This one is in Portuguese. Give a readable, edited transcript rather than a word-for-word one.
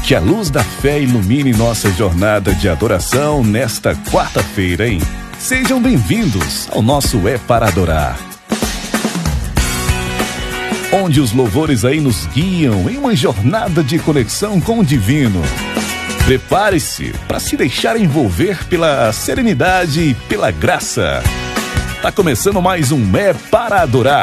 Que a luz da fé ilumine nossa jornada de adoração nesta quarta-feira, hein? Sejam bem-vindos ao nosso É para Adorar, onde os louvores aí nos guiam em uma jornada de conexão com o divino. Prepare-se para se deixar envolver pela serenidade e pela graça. Tá começando mais um É para Adorar.